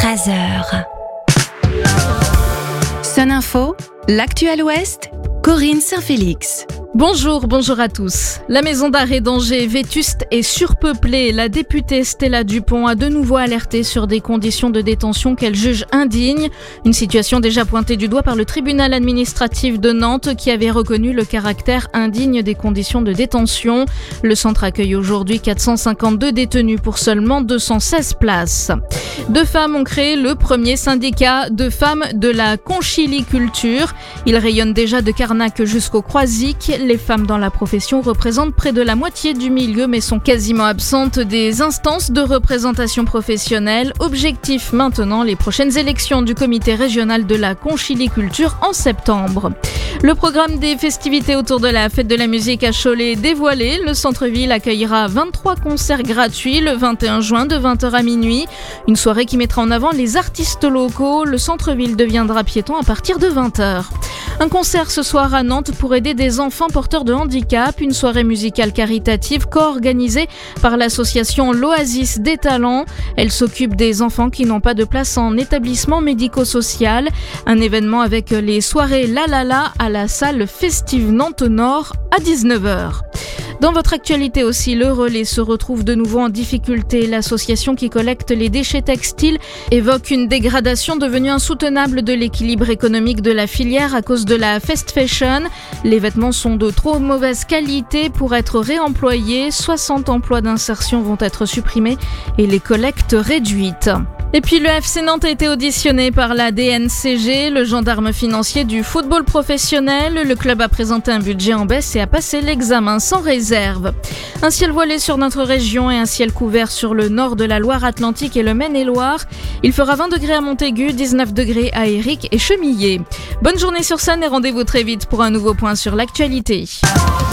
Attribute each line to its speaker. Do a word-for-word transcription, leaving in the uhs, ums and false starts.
Speaker 1: treize heures. Sun Info, l'actu à l'Ouest, Corinne Saint-Félix.
Speaker 2: Bonjour, bonjour à tous. La maison d'arrêt d'Angers, vétuste et surpeuplée, la députée Stella Dupont a de nouveau alerté sur des conditions de détention qu'elle juge indignes. Une situation déjà pointée du doigt par le tribunal administratif de Nantes qui avait reconnu le caractère indigne des conditions de détention. Le centre accueille aujourd'hui quatre cent cinquante-deux détenus pour seulement deux cent seize places. Deux femmes ont créé le premier syndicat de femmes de la conchiliculture. Il rayonne déjà de Carnac jusqu'au Croisic. Les femmes dans la profession représentent près de la moitié du milieu mais sont quasiment absentes des instances de représentation professionnelle. Objectif maintenant, les prochaines élections du comité régional de la conchiliculture en septembre. Le programme des festivités autour de la fête de la musique à Cholet est dévoilé. Le centre-ville accueillera vingt-trois concerts gratuits le vingt et un juin de vingt heures à minuit. Une soirée qui mettra en avant les artistes locaux. Le centre-ville deviendra piéton à partir de vingt heures. Un concert ce soir à Nantes pour aider des enfants porteurs de handicap. Une soirée musicale caritative co-organisée par l'association l'Oasis des Talents. Elle s'occupe des enfants qui n'ont pas de place en établissement médico-social. Un événement avec les soirées La La La à la salle Festive Nantes Nord à dix-neuf heures. Dans votre actualité aussi, le Relais se retrouve de nouveau en difficulté. L'association qui collecte les déchets textiles évoque une dégradation devenue insoutenable de l'équilibre économique de la filière à cause de la fast fashion. Les vêtements sont de trop mauvaise qualité pour être réemployés. soixante emplois d'insertion vont être supprimés et les collectes réduites. Et puis le F C Nantes a été auditionné par la D N C G, le gendarme financier du football professionnel. Le club a présenté un budget en baisse et a passé l'examen sans réserve. Un ciel voilé sur notre région et un ciel couvert sur le nord de la Loire-Atlantique et le Maine-et-Loire. Il fera vingt degrés à Montaigu, dix-neuf degrés à Éric et Chemillé. Bonne journée sur Sun et rendez-vous très vite pour un nouveau point sur l'actualité.